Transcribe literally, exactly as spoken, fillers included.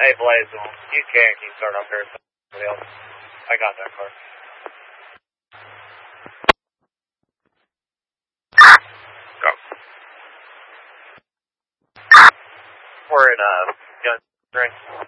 Hey, Blaze, you can't keep starting up here. Somebody else. I got that car. Go. We're in, uh, gun range.